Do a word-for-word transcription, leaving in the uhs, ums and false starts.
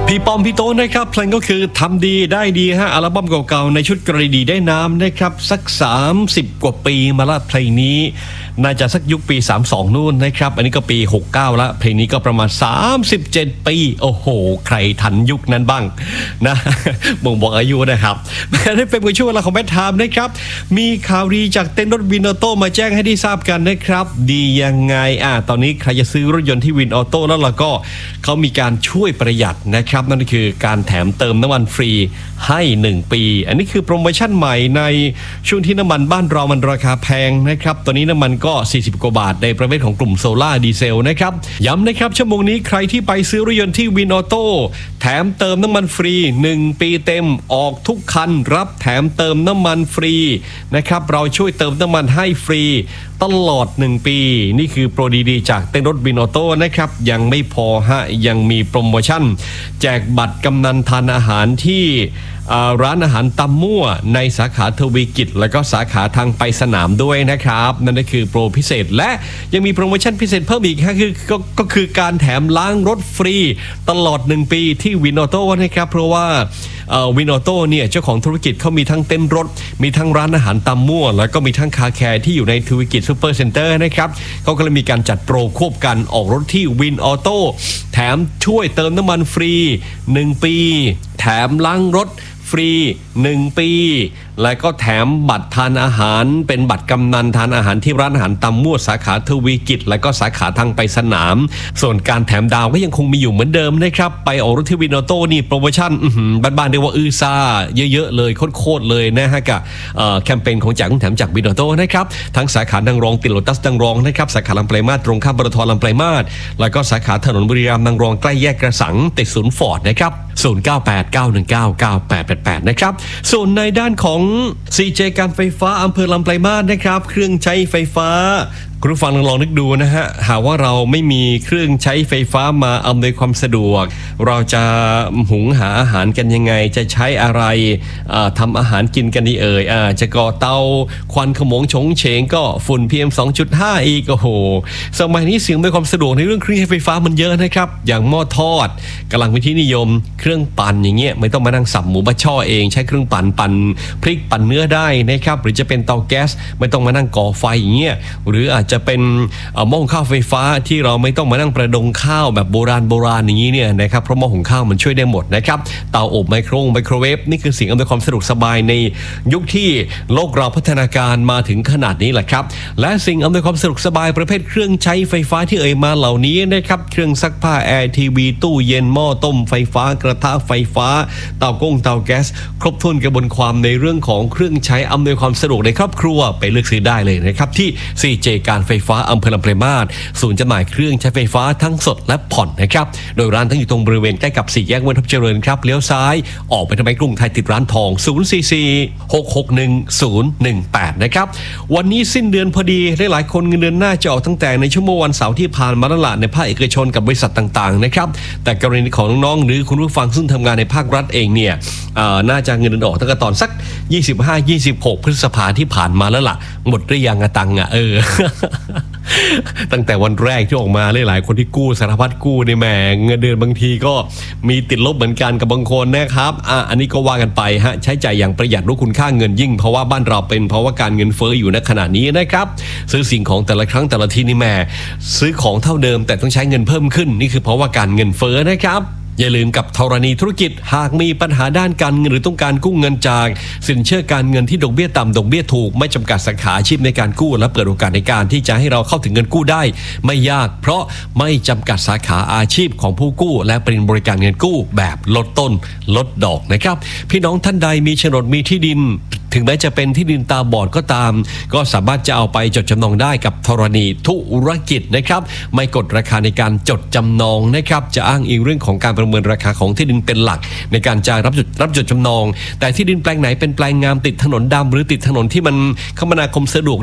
พี่ปอมพี่โต้นะครับเพลงก็คือทำดีได้ดีฮะอัลบั้มเก่าๆในชุดกรณีดีได้น้ำนะครับสักสามสิบกว่าปีมาละเพลงนี้น่าจะสักยุคปีสามสิบสองนู่นนะครับอันนี้ก็ปีหกสิบเก้าละเพลงนี้ก็ประมาณสามสิบเจ็ดปีโอ้โหใครทันยุคนั้นบ้างนะบ่งบอกอายุนะครับได้เป็นช่วงเวลาของแมทไทม์นะครับมีข่าวดีจากเต้นรถวินออโต้มาแจ้งให้ได้ทราบกันนะครับดียังไงอ่ะตอนนี้ใครจะซื้อรถยนต์ที่วินออโต้แล้วเราก็เขามีการช่วยประหยัดนะครับนั่นคือการแถมเติมน้ำมันฟรีให้หนึ่งปีอันนี้คือโปรโมชั่นใหม่ในช่วงที่น้ำมันบ้านเรามันราคาแพงนะครับตอนนี้น้ำมันก็สี่สิบกว่าบาทในประเภทของกลุ่มโซล่าดีเซลนะครับย้ำนะครับชั่วโมงนี้ใครที่ไปซื้อรถยนต์ที่วินออโต้แถมเติมน้ำมันฟรีหนึ่งปีเต็มออกทุกคันรับแถมเติมน้ำมันฟรีนะครับเราช่วยเติมน้ำมันให้ฟรีตลอดหนึ่งปีนี่คือโปรดีๆจากเต้นรถวินออโต้นะครับยังไม่พอฮะยังมีโปรโมชั่นแจกบัตรกำนันทานอาหารที่ร้านอาหารตำมั่วในสาขาทวีกิจและก็สาขาทางไปสนามด้วยนะครับนั่นก็คือโปรพิเศษและยังมีโปรโมชั่นพิเศษเพิ่มอีกคือก็ก็คือการแถมล้างรถฟรีตลอดหนึ่งปีที่วินออโต้นะครับเพราะว่าวินออโต้เนี่ยเจ้าของธุรกิจเขามีทั้งเต้นรถมีทั้งร้านอาหารตำมั่วแล้วก็มีทั้งคาแคร์ที่อยู่ในทวีกิจซูเปอร์เซ็นเตอร์นะครับเขาก็เลยมีการจัดโปรควบกันออกรถที่วินออโต้แถมช่วยเติมน้ำมันฟรีหนึ่งปีแถมล้างรถฟรีหนึ่งปีและก็แถมบัตรทานอาหารเป็นบัตรกำนันทานอาหารที่ร้านอาหารตำมั่วสาขาทวีกิจและก็สาขาทางไปสนามส่วนการแถมดาวก็ยังคงมีอยู่เหมือนเดิมนะครับไปออกรถที่วินออโต้นี่โปรโมชั่นบ้านๆเรียกว่าอือซาเยอะๆเลยโคตรๆเลยนะฮะกับแคมเปญของแจกของแถมจากวินออโต้นะครับทั้งสาขาดังรองติดโลตัสดังรองนะครับสาขาลำไพมาศตรงข้ามปตทลำไพมาศแล้วก็สาขาถนนบุรีรัมย์ดังรองใกล้แยกกระสังติดศูนย์ฟอร์ดนะครับศูนย์ เก้า แปด เก้า หนึ่ง เก้า เก้า แปด แปด แปดนะครับส่วนในด้านของ ซี เจ การไฟฟ้าอำเภอลำไพมาศนะครับเครื่องใช้ไฟฟ้าคุณผู้ฟังลองนึกดูนะฮะหากว่าเราไม่มีเครื่องใช้ไฟฟ้ามาอำนวยความสะดวกเราจะหุงหาอาหารกันยังไงจะใช้อะไรทำอาหารกินกันดีเอ่ยจะก่อเตาควันขโมงฉงเฉงก็ฝุ่น พี เอ็ม สองจุดห้า อีกโอ้โหสมัยนี้สิ่งอำนวยความสะดวกในเรื่องเครื่องใช้ไฟฟ้ามันเยอะนะครับอย่างหม้อทอดกำลังเป็นที่นิยมเครื่องปั่นอย่างเงี้ยไม่ต้องมานั่งสับหมูบะช่อเองใช้เครื่องปั่นปั่นพริกปั่นเนื้อได้นะครับหรือจะเป็นเตาแก๊สไม่ต้องมานั่งก่อไฟอย่างเงี้ยหรืออาจจะเป็นหม้อหุงข้าวไฟฟ้าที่เราไม่ต้องมานั่งประดงข้าวแบบโบราณโบราณอย่างนี้เนี่ยนะครับเพราะหม้อหุงข้าวมันช่วยได้หมดนะครับเตาอบไมโครไมโครเวฟนี่คือสิ่งอำนวยความสะดวกสบายในยุคที่โลกเราพัฒนาการมาถึงขนาดนี้แหละครับและสิ่งอำนวยความสะดวกสบายประเภทเครื่องใช้ไฟฟ้าที่เอ่ยมาเหล่านี้นะครับเครื่องซักผ้าแอร์ทีวีตู้เย็นหม้อต้มไฟฟ้ากระทะไฟฟ้าเตากงเตาแก๊สครบถ้วนกระบวนความในเรื่องของเครื่องใช้อำนวยความสะดวกในครอบครัวไปเลือกซื้อได้เลยนะครับที่ ซี เจ การไฟฟ้าอำเภอลำไพมาศศูนย์จำหน่ายเครื่องใช้ไฟฟ้าทั้งสดและผ่อนนะครับโดยร้านทั้งอยู่ตรงบริเวณใกล้กับสี่แยกเมืองทับเจริญครับเลี้ยวซ้ายออกไปทางไปกรุงไทยติดร้านทองศูนย์ สี่ สี่ หก หก หนึ่ง ศูนย์ หนึ่ง แปดนะครับวันนี้สิ้นเดือนพอดีหลายๆคนเงินเดือนหน้าจะออกตั้งแต่ในชั่วโมงวันเสาร์ที่ผ่านมาแล้วล่ะในภาคเอกชนกับบริษัทต่างๆนะครับแต่กรณีของน้องๆหรือคุณผู้ฟังซึ่งทำงานในภาครัฐเองเนี่ยน่าจะเงินเดือนออกตั้งแต่ตอนสักยี่สิบห้า ยี่สิบหกพฤษภาที่ผ่านมาแล้วล่ะหมดหรือยังอะตังค์อะเออ ตั้งแต่วันแรกที่ออกมาหลายๆคนที่กู้สารพัดกู้ในแหมเงินเดือนบางทีก็มีติดลบเหมือนกันกับบางคนนะครับอ่ะอันนี้ก็ว่ากันไปฮะใช้จ่ายอย่างประหยัดรู้คุณค่าเงินยิ่งเพราะว่าบ้านเราเป็นเพราะว่าการเงินเฟ้ออยู่ในขณะนี้นะครับซื้อสิ่งของแต่ละครั้งแต่ละทีนี่แหมซื้อของเท่าเดิมแต่ต้องใช้เงินเพิ่มขึ้นนี่คือเพราะว่าการเงินเฟ้อนะครับอย่าลืมกับธรณีธุรกิจหากมีปัญหาด้านการเงินหรือต้องการกู้เงินจากสินเชื่อการเงินที่ดอกเบี้ยต่ำดอกเบี้ยถูกไม่จำกัดสาขาอาชีพในการกู้และเปิดโอกาสในการที่จะให้เราเข้าถึงเงินกู้ได้ไม่ยากเพราะไม่จำกัดสาขาอาชีพของผู้กู้และเป็นบริการเงินกู้แบบลดต้นลดดอกนะครับพี่น้องท่านใดมีโฉนดมีที่ดินถึงแม้จะเป็นที่ดินตาบอดก็ตามก็สามารถจะเอาไปจดจำนองได้กับธรณีธุรกิจนะครับไม่กดราคาในการจดจำนองนะครับจะอ้างอิงเรื่องของการประเมินราคาของที่ดินเป็นหลักในการจะรับจดรับจดจำนองแต่ที่ดินแปลงไหนเป็นแปลงงามติดถนนดำหรือติดถนนที่มันคมนาคมสะดวก